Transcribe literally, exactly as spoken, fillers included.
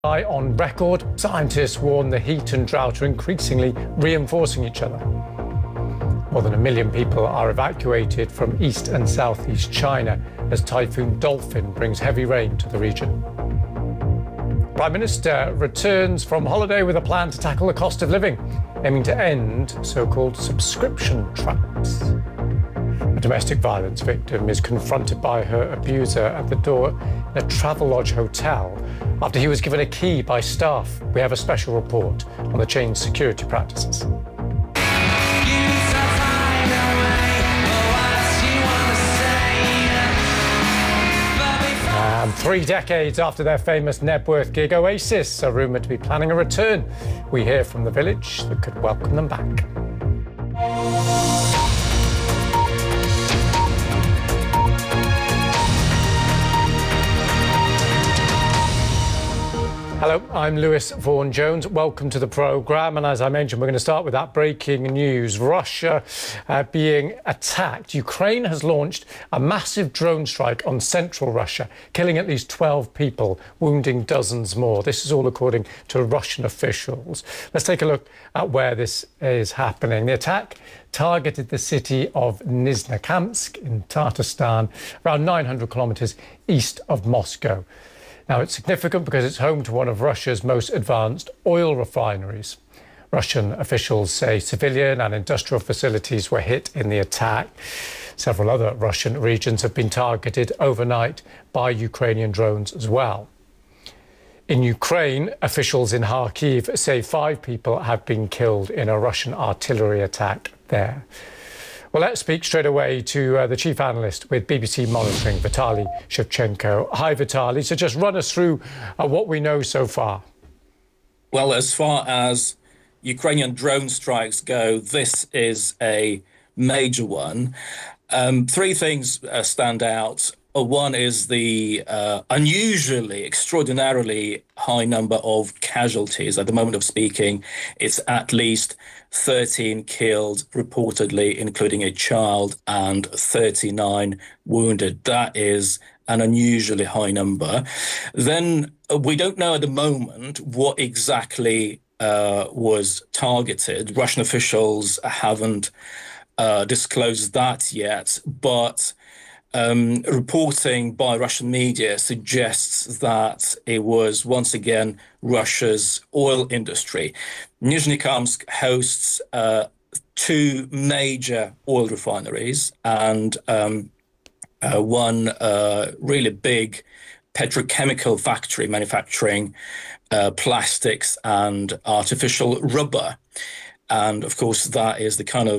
On record, scientists warn the heat and drought are increasingly reinforcing each other. More than a million people are evacuated from East and Southeast China as Typhoon Dolphin brings heavy rain to the region. Prime Minister returns from holiday with a plan to tackle the cost of living, aiming to end so-called subscription traps. A domestic violence victim is confronted by her abuser at the door in a Travelodge hotel after he was given a key by staff. We have a special report on the changed security practices. And three decades after their famous Nebworth gig, Oasis are rumoured to be planning a return. We hear from the village that could welcome them back. Hello, I'm Lewis Vaughan-Jones. Welcome to the programme. And as I mentioned, we're going to start with that breaking news. Russia uh, being attacked. Ukraine has launched a massive drone strike on central Russia, killing at least twelve people, wounding dozens more. This is all according to Russian officials. Let's take a look at where this is happening. The attack targeted the city of Nizhnekamsk in Tatarstan, around nine hundred kilometres east of Moscow. Now, it's significant because it's home to one of Russia's most advanced oil refineries. Russian officials say civilian and industrial facilities were hit in the attack. Several other Russian regions have been targeted overnight by Ukrainian drones as well. In Ukraine, officials in Kharkiv say five people have been killed in a Russian artillery attack there. Well, let's speak straight away to uh, the chief analyst with B B C Monitoring, Vitaly Shevchenko. Hi, Vitaly. So just run us through uh, what we know so far. Well, as far as Ukrainian drone strikes go, this is a major one. Um, three things uh, stand out. Uh, one is the uh, unusually, extraordinarily high number of casualties. At the moment of speaking, it's at least thirteen killed, reportedly, including a child, and thirty-nine wounded. That is an unusually high number. Then uh, we don't know at the moment what exactly uh, was targeted. Russian officials haven't uh, disclosed that yet, but Um, reporting by Russian media suggests that it was once again Russia's oil industry. Nizhnekamsk hosts uh, two major oil refineries and um, uh, one uh, really big petrochemical factory manufacturing uh, plastics and artificial rubber. And of course, that is the kind of